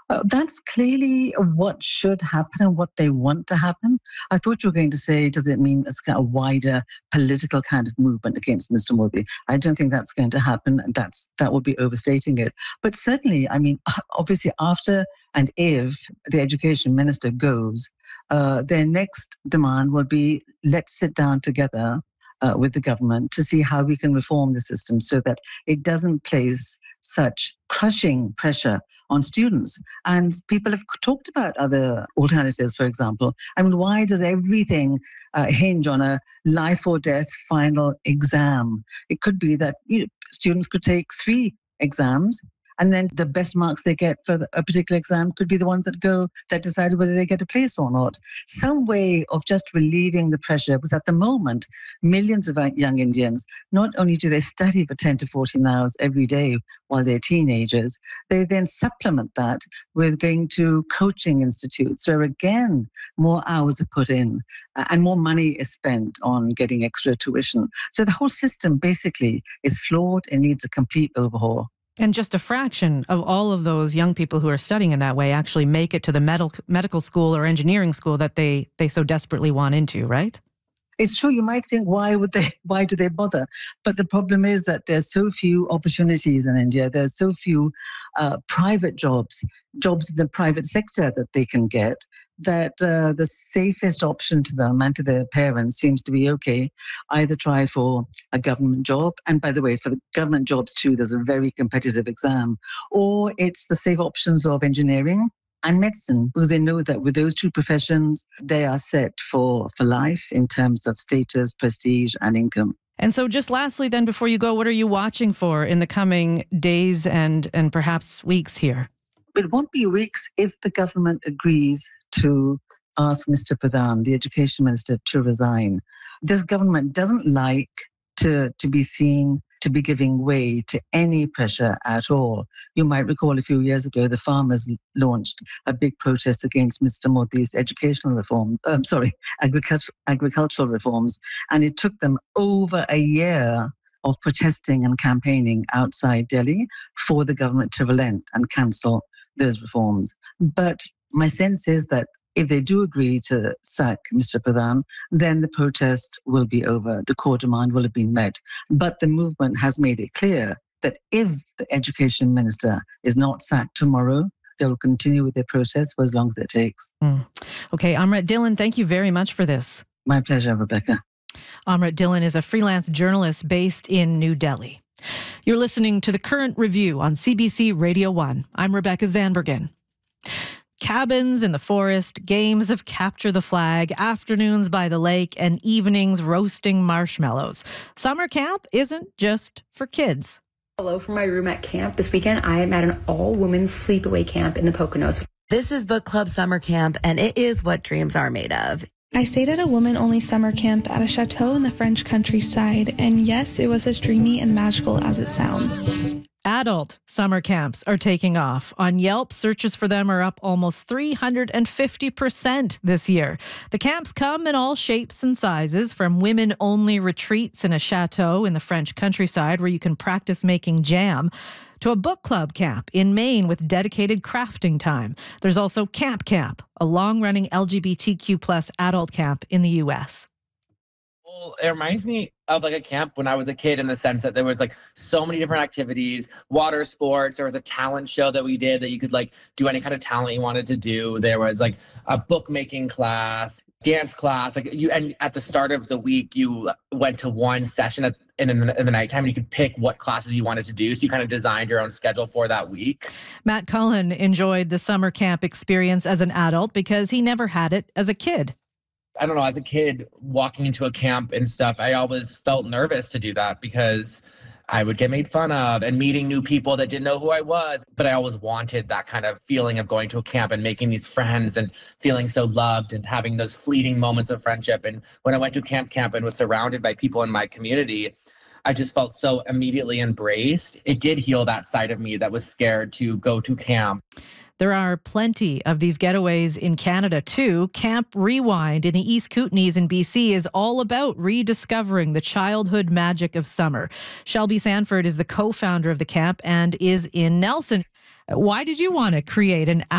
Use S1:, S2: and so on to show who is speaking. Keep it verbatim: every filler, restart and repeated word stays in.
S1: Uh, that's clearly what should happen and what they want to happen. I thought you were going to say, does it mean it's kind of wider political kind of movement against Mister Modi? I don't think that's going to happen. And that's that would be overstating it. But certainly, I mean, obviously, after and if the education minister goes, uh, their next demand will be, let's sit down together uh, with the government to see how we can reform the system so that it doesn't place such crushing pressure on students. And people have talked about other alternatives, for example. I mean, why does everything uh, hinge on a life or death final exam? It could be that you know, students could take three exams, and then the best marks they get for a particular exam could be the ones that go, that decide whether they get a place or not. Some way of just relieving the pressure, because at the moment, millions of young Indians, not only do they study for ten to fourteen hours every day while they're teenagers, they then supplement that with going to coaching institutes where again, more hours are put in uh, and more money is spent on getting extra tuition. So the whole system basically is flawed and needs a complete overhaul.
S2: And just a fraction of all of those young people who are studying in that way actually make it to the medical medical school or engineering school that they, they so desperately want into, right?
S1: It's true. You might think, why would they, why do they bother? But the problem is that there's so few opportunities in India. There's so few uh, private jobs, jobs in the private sector that they can get, that uh, the safest option to them and to their parents seems to be, okay, either try for a government job. And by the way, for the government jobs too, there's a very competitive exam. Or it's the safe options of engineering and medicine, because they know that with those two professions, they are set for, for life in terms of status, prestige, and income.
S2: And so just lastly then, before you go, what are you watching for in the coming days and, and perhaps weeks here?
S1: It won't be weeks if the government agrees to ask Mister Pradhan, the education minister, to resign. This government doesn't like to, to be seen to be giving way to any pressure at all. You might recall a few years ago, the farmers launched a big protest against Mister Modi's educational reform, um, sorry, agriculture, agricultural reforms. And it took them over a year of protesting and campaigning outside Delhi for the government to relent and cancel those reforms. But my sense is that if they do agree to sack Mister Pradhan, then the protest will be over. The core demand will have been met. But the movement has made it clear that if the education minister is not sacked tomorrow, they will continue with their protest for as long as it takes.
S2: Mm. Okay, Amrit Dhillon, thank you very much for this.
S1: My pleasure, Rebecca.
S2: Amrit Dhillon is a freelance journalist based in New Delhi. You're listening to The Current Review on C B C Radio one. I'm Rebecca Zandbergen. Cabins in the forest, games of capture the flag, afternoons by the lake, and evenings roasting marshmallows. Summer camp isn't just for kids.
S3: Hello from my room at camp. This weekend, I am at an all-women's sleepaway camp in the Poconos.
S4: This is Book Club Summer Camp, and it is what dreams are made of.
S5: I stayed at a woman-only summer camp at a chateau in the French countryside, and yes, it was as dreamy and magical as it sounds.
S2: Adult summer camps are taking off. On Yelp, searches for them are up almost three hundred fifty percent this year. The camps come in all shapes and sizes, from women-only retreats in a chateau in the French countryside where you can practice making jam, to a book club camp in Maine with dedicated crafting time. There's also Camp Camp, a long-running L G B T Q plus adult camp in the U S.
S6: Well, it reminds me of like a camp when I was a kid, in the sense that there was like so many different activities, water sports. There was a talent show that we did that you could like do any kind of talent you wanted to do. There was like a bookmaking class, dance class, like you, and at the start of the week, you went to one session at, in, in, the, in the nighttime, and you could pick what classes you wanted to do. So you kind of designed your own schedule for that week.
S2: Matt Cullen enjoyed the summer camp experience as an adult because he never had it as a kid.
S6: I don't know, as a kid walking into a camp and stuff, I always felt nervous to do that because I would get made fun of, and meeting new people that didn't know who I was. But I always wanted that kind of feeling of going to a camp and making these friends and feeling so loved and having those fleeting moments of friendship. And when I went to Camp Camp and was surrounded by people in my community, I just felt so immediately embraced. It did heal that side of me that was scared to go to camp.
S2: There are plenty of these getaways in Canada too. Camp Rewind in the East Kootenays in B C is all about rediscovering the childhood magic of summer. Shelby Sanford is the co-founder of the camp and is in Nelson. Why did you want to create an